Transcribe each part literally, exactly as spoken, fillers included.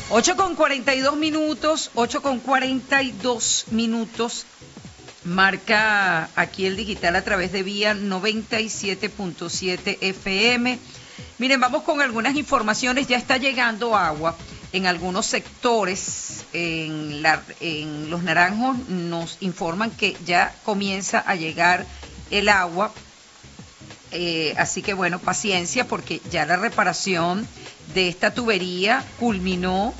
ocho con cuarenta y dos minutos, ocho con cuarenta y dos minutos, marca aquí el digital a través de Vía noventa y siete punto siete F M. Miren, vamos con algunas informaciones. Ya está llegando agua en algunos sectores. En, la, en Los Naranjos nos informan que ya comienza a llegar el agua. Eh, así que bueno, paciencia, porque ya la reparación de esta tubería culminó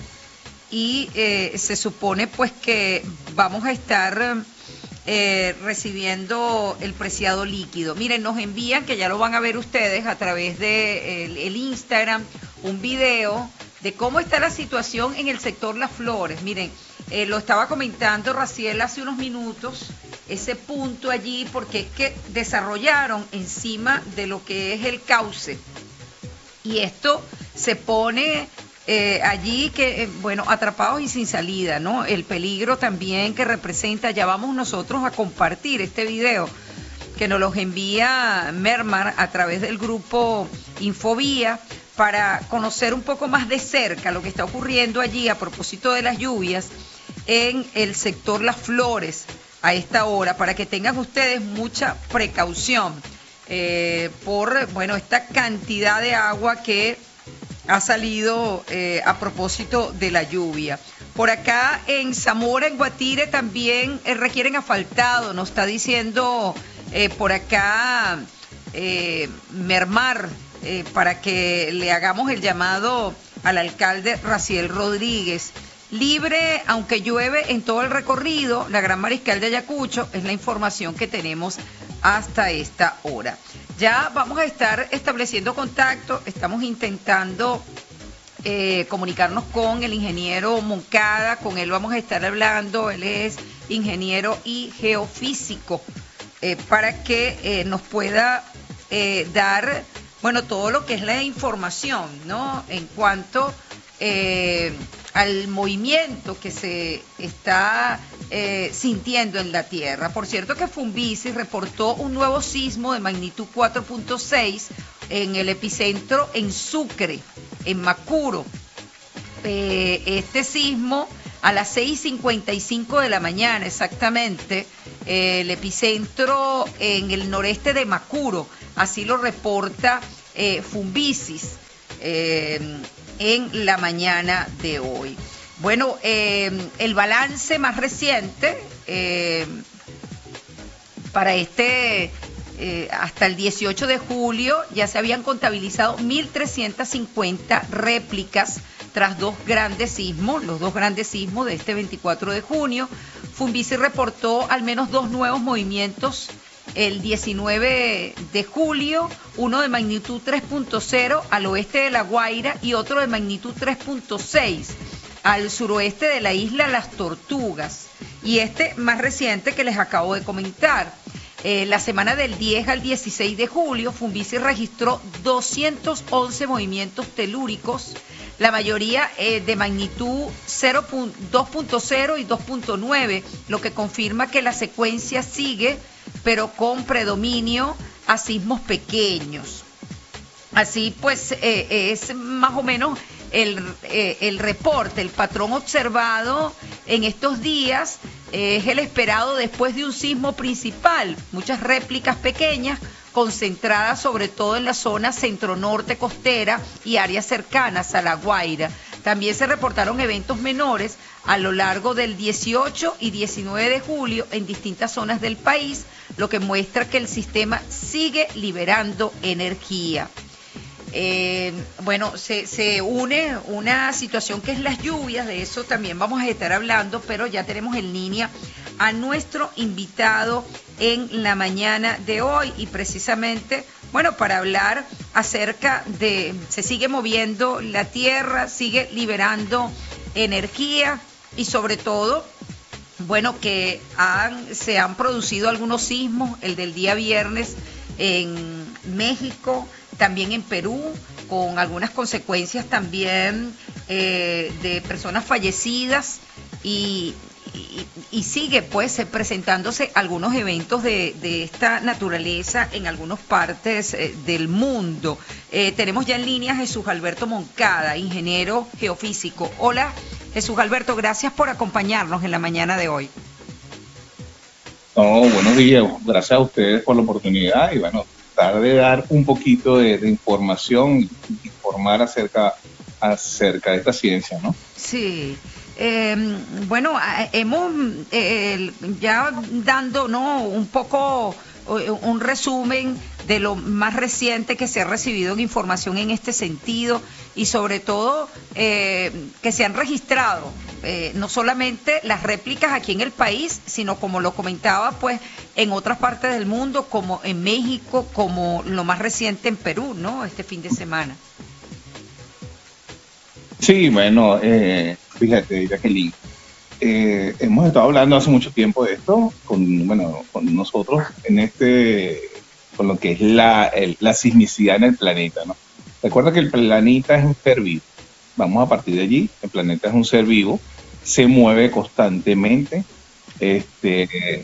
y eh, se supone pues que vamos a estar eh, recibiendo el preciado líquido. Miren, nos envían, que ya lo van a ver ustedes a través de el, el Instagram, un video de cómo está la situación en el sector Las Flores. Miren, eh, lo estaba comentando Raciel hace unos minutos, ese punto allí, porque es que desarrollaron encima de lo que es el cauce. Y esto se pone eh, allí, que eh, bueno, atrapados y sin salida, ¿no? El peligro también que representa. Ya vamos nosotros a compartir este video que nos los envía Mermar a través del grupo Infovía, para conocer un poco más de cerca lo que está ocurriendo allí a propósito de las lluvias en el sector Las Flores a esta hora, para que tengan ustedes mucha precaución eh, por, bueno, esta cantidad de agua que ha salido eh, a propósito de la lluvia. Por acá en Zamora, en Guatire, también eh, requieren asfaltado, nos está diciendo eh, por acá eh, Mermar, Eh, para que le hagamos el llamado al alcalde Raciel Rodríguez. Libre, aunque llueve en todo el recorrido, la Gran Mariscal de Ayacucho, es la información que tenemos hasta esta hora. Ya vamos a estar estableciendo contacto, estamos intentando eh, comunicarnos con el ingeniero Moncada, con él vamos a estar hablando, él es ingeniero y geofísico, eh, para que eh, nos pueda eh, dar... bueno, todo lo que es la información, ¿no? En cuanto eh, al movimiento que se está eh, sintiendo en la Tierra. Por cierto que Funvici reportó un nuevo sismo de magnitud cuatro punto seis en el epicentro en Sucre, en Macuro. Eh, este sismo a las seis cincuenta y cinco de la mañana exactamente, eh, el epicentro en el noreste de Macuro. Así lo reporta eh, Funvici eh, en la mañana de hoy. Bueno, eh, el balance más reciente eh, para este, eh, hasta el dieciocho de julio, ya se habían contabilizado mil trescientas cincuenta réplicas tras dos grandes sismos, los dos grandes sismos de este veinticuatro de junio. Funvici reportó al menos dos nuevos movimientos el diecinueve de julio, uno de magnitud tres punto cero al oeste de La Guaira y otro de magnitud tres punto seis al suroeste de la isla Las Tortugas. Y este más reciente que les acabo de comentar. Eh, la semana del diez al dieciséis de julio, Funvici registró doscientos once movimientos telúricos, la mayoría eh, de magnitud dos punto cero y dos punto nueve, lo que confirma que la secuencia sigue, pero con predominio a sismos pequeños. Así pues, eh, es más o menos el, eh, el reporte, el patrón observado en estos días eh, es el esperado después de un sismo principal. Muchas réplicas pequeñas concentradas sobre todo en la zona centro-norte costera y áreas cercanas a La Guaira. También se reportaron eventos menores a lo largo del dieciocho y diecinueve de julio en distintas zonas del país, lo que muestra que el sistema sigue liberando energía. Eh, bueno, se, se une una situación que es las lluvias, de eso también vamos a estar hablando, pero ya tenemos en línea a nuestro invitado en la mañana de hoy y precisamente, bueno, para hablar acerca de, se sigue moviendo la tierra, sigue liberando energía y sobre todo, bueno, que han, se han producido algunos sismos, el del día viernes en México, también en Perú, con algunas consecuencias también eh, de personas fallecidas y, y, y sigue pues presentándose algunos eventos de, de esta naturaleza en algunas partes eh, del mundo. Eh, tenemos ya en línea a Jesús Alberto Moncada, ingeniero geofísico. Hola, Jesús Alberto, gracias por acompañarnos en la mañana de hoy. No, buenos días, gracias a ustedes por la oportunidad y bueno, tratar de dar un poquito de, de información, informar acerca, acerca de esta ciencia, ¿no? Sí. Eh, bueno, hemos eh, ya dando, ¿no?, un poco un resumen de lo más reciente que se ha recibido en información en este sentido y sobre todo eh, que se han registrado eh, no solamente las réplicas aquí en el país, sino como lo comentaba, pues en otras partes del mundo, como en México, como lo más reciente en Perú, ¿no?, este fin de semana. Sí, bueno, eh, fíjate, Jacqueline, eh, hemos estado hablando hace mucho tiempo de esto con, bueno, con nosotros en este, con lo que es la, el, la sismicidad en el planeta, ¿no? Recuerda que el planeta es un ser vivo. Vamos a partir de allí. El planeta es un ser vivo, se mueve constantemente. Este,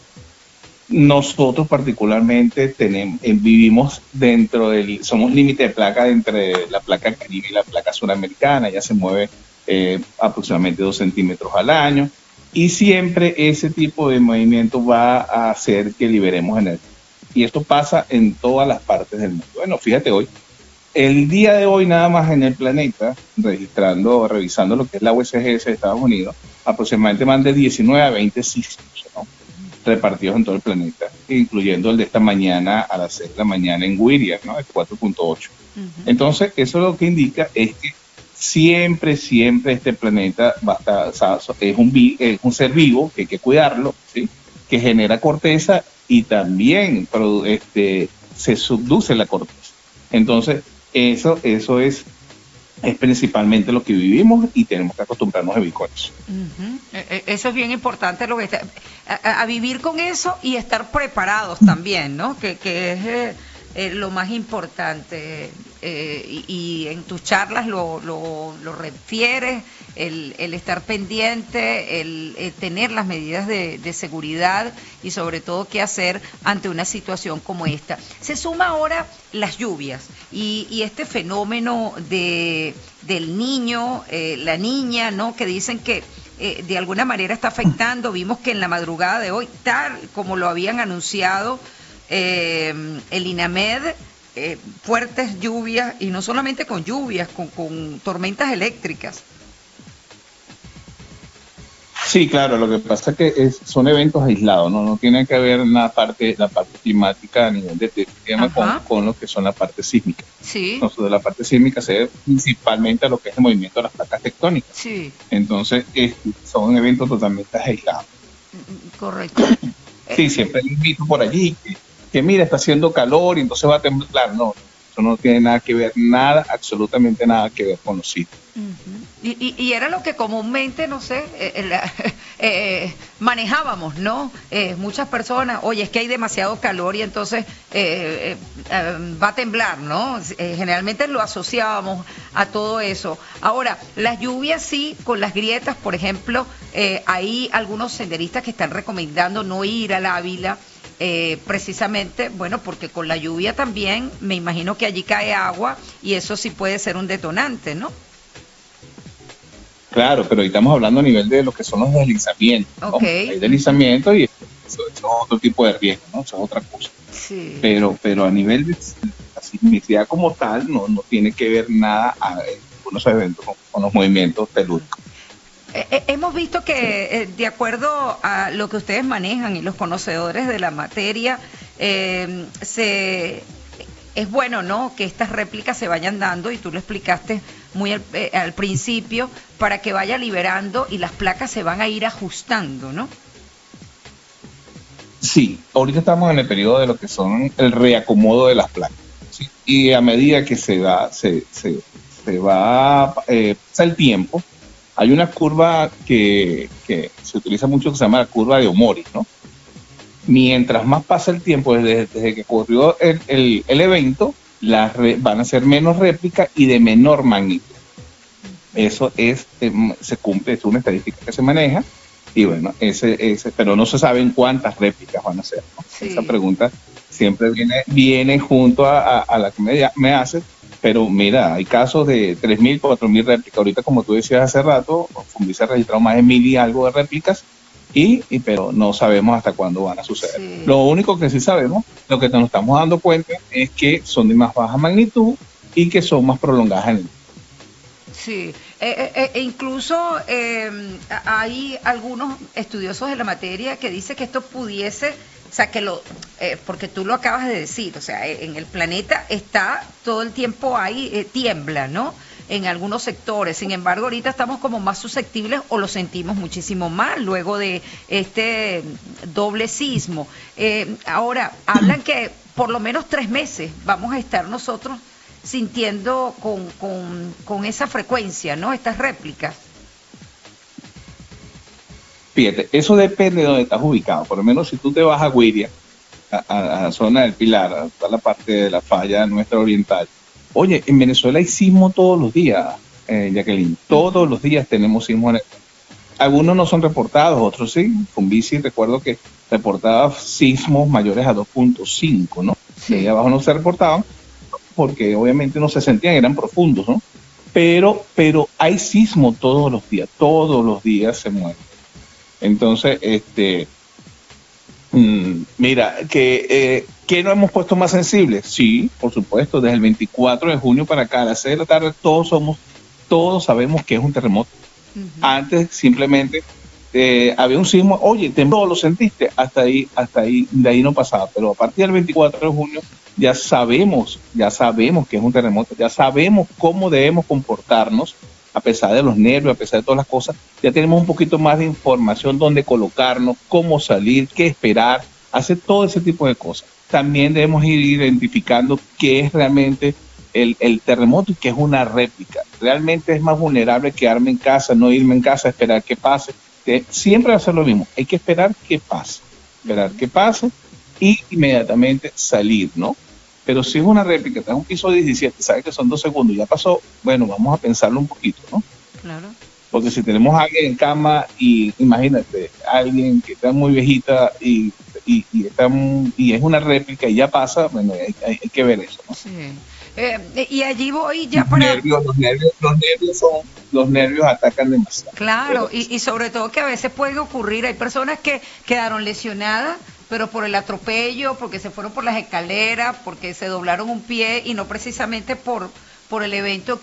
nosotros particularmente tenemos, eh, vivimos dentro del, somos límite de placa entre la placa caribe y la placa suramericana. Ya se mueve eh, aproximadamente dos centímetros al año. Y siempre ese tipo de movimiento va a hacer que liberemos energía. Y esto pasa en todas las partes del mundo. Bueno, fíjate hoy. El día de hoy nada más en el planeta, registrando, revisando lo que es la U S G S de Estados Unidos, aproximadamente más de diecinueve a veinte sismos, ¿no?, repartidos en todo el planeta, incluyendo el de esta mañana a las seis de la mañana en Whittier, ¿no?, el cuatro punto ocho. Uh-huh. Entonces, eso lo que indica es que siempre, siempre este planeta va a estar, o sea, es, un, es un ser vivo, que hay que cuidarlo, ¿sí?, que genera corteza y también este, se subduce la corteza. Entonces, Eso, eso es, es principalmente lo que vivimos y tenemos que acostumbrarnos a vivir con eso. Uh-huh. Eso es bien importante, lo que está, a, a vivir con eso y estar preparados también, ¿no? Que, que es eh, eh, lo más importante. Eh, y, y en tus charlas lo, lo, lo refieres, el, el estar pendiente, el, el tener las medidas de, de seguridad y sobre todo qué hacer ante una situación como esta. Se suma ahora las lluvias y, y este fenómeno de del niño, eh, la niña, ¿no?, que dicen que eh, de alguna manera está afectando. Vimos que en la madrugada de hoy, tal como lo habían anunciado eh, el INAMED, Eh, fuertes lluvias, y no solamente con lluvias, con, con tormentas eléctricas. Sí, claro, lo que pasa es que es, son eventos aislados, no no tiene que ver la parte la parte climática a nivel de tema con, con lo que son la parte sísmica. Sí. Entonces, de la parte sísmica se debe principalmente a lo que es el movimiento de las placas tectónicas. Sí. Entonces, es, son eventos totalmente aislados. Correcto. Sí, siempre hay un mito por allí que que mira, está haciendo calor y entonces va a temblar. No, eso no tiene nada que ver, nada, absolutamente nada que ver con los sitios. Uh-huh. y, y, y era lo que comúnmente, no sé, eh, la, eh, manejábamos, ¿no? Eh, muchas personas, oye, es que hay demasiado calor y entonces eh, eh, eh, va a temblar, ¿no? Eh, generalmente lo asociábamos a todo eso. Ahora, las lluvias sí, con las grietas, por ejemplo, eh, hay algunos senderistas que están recomendando no ir al Ávila, Eh, precisamente, bueno, porque con la lluvia también me imagino que allí cae agua y eso sí puede ser un detonante, ¿no? Claro, pero ahí estamos hablando a nivel de lo que son los deslizamientos, ¿no? Okay. Hay deslizamientos y eso, eso es otro tipo de riesgo, ¿no? Eso es otra cosa. Sí. Pero, pero a nivel de la sismicidad como tal, no, no tiene que ver nada a, con los eventos, con, con los movimientos telúricos. Eh, hemos visto que, eh, de acuerdo a lo que ustedes manejan y los conocedores de la materia, eh, se, es bueno, ¿no?, que estas réplicas se vayan dando, y tú lo explicaste muy al, eh, al principio, para que vaya liberando y las placas se van a ir ajustando, ¿no? Sí, ahorita estamos en el periodo de lo que son el reacomodo de las placas, ¿sí? Y a medida que se va, se, se, se va, eh, pasa el tiempo. Hay una curva que, que se utiliza mucho que se llama la curva de Omori, ¿no? Mientras más pasa el tiempo desde, desde que ocurrió el, el, el evento, las re, van a ser menos réplicas y de menor magnitud. Eso es, eh, se cumple, es una estadística que se maneja Y bueno, ese, ese, pero no se saben cuántas réplicas van a ser, ¿no? Sí. Esa pregunta siempre viene, viene junto a, a, a la que me, me hace, pero mira, hay casos de tres mil, cuatro mil réplicas. Ahorita, como tú decías hace rato, Funvice ha registrado más de mil y algo de réplicas, y, y pero no sabemos hasta cuándo van a suceder. Sí. Lo único que sí sabemos, lo que nos estamos dando cuenta, es que son de más baja magnitud y que son más prolongadas en el Sí, eh, eh, eh, incluso eh, hay algunos estudiosos de la materia que dicen que esto pudiese, o sea, que lo, eh, porque tú lo acabas de decir, o sea, en el planeta está todo el tiempo ahí, eh, tiembla, ¿no? En algunos sectores, sin embargo, ahorita estamos como más susceptibles o lo sentimos muchísimo más luego de este doble sismo. Eh, ahora, hablan que por lo menos tres meses vamos a estar nosotros sintiendo con, con, con esa frecuencia, ¿no? Estas réplicas. Fíjate, eso depende de donde estás ubicado. Por lo menos si tú te vas a Guiria, a, a, a la zona del Pilar, a toda la parte de la falla nuestra oriental. Oye, en Venezuela hay sismo todos los días, eh, Jacqueline. Todos los días tenemos sismo. En el... Algunos no son reportados, otros sí. Funvice, recuerdo que reportaba sismos mayores a dos punto cinco, ¿no? Sí. De ahí abajo no se reportaban, porque obviamente no se sentían, eran profundos, ¿no? Pero, pero hay sismo todos los días, todos los días se mueve. Entonces, este, mmm, mira, que, eh, ¿qué no hemos puesto más sensibles? Sí, por supuesto, desde el veinticuatro de junio para acá, a las seis de la tarde, todos somos, todos sabemos que es un terremoto. Uh-huh. Antes simplemente eh, había un sismo, oye, tembló, lo sentiste, hasta ahí, hasta ahí, de ahí no pasaba, pero a partir del veinticuatro de junio ya sabemos, ya sabemos que es un terremoto, ya sabemos cómo debemos comportarnos, a pesar de los nervios, a pesar de todas las cosas, ya tenemos un poquito más de información dónde colocarnos, cómo salir, qué esperar, hacer todo ese tipo de cosas. También debemos ir identificando qué es realmente el, el terremoto y qué es una réplica. Realmente es más vulnerable quedarme en casa, no irme en casa, esperar que pase. Siempre va a ser lo mismo, hay que esperar que pase, esperar que pase y inmediatamente salir, ¿no? Pero si es una réplica, está en un piso diecisiete, sabes que son dos segundos, ya pasó, bueno, vamos a pensarlo un poquito, ¿no? Claro. Porque si tenemos a alguien en cama y imagínate, alguien que está muy viejita y, y, y, está muy, y es una réplica y ya pasa, bueno, hay, hay, hay que ver eso, ¿no? Sí. Eh, y allí voy ya para... Los nervios, los nervios, los nervios son, los nervios atacan demasiado. Claro, y, y sobre todo que a veces puede ocurrir, hay personas que quedaron lesionadas, pero por el atropello, porque se fueron por las escaleras, porque se doblaron un pie y no precisamente por, por el evento